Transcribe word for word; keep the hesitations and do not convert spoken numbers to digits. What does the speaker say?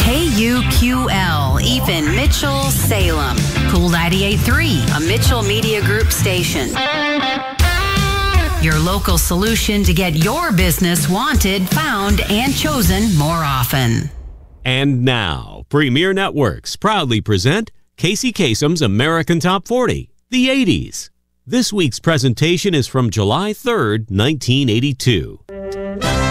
K U Q L, Ethan Mitchell, Salem. Cool ninety-eight point three, a Mitchell Media Group station. Your local solution to get your business wanted, found, and chosen more often. And now, Premier Networks proudly present Casey Kasem's American Top forty, the eighties. This week's presentation is from July third, nineteen eighty-two.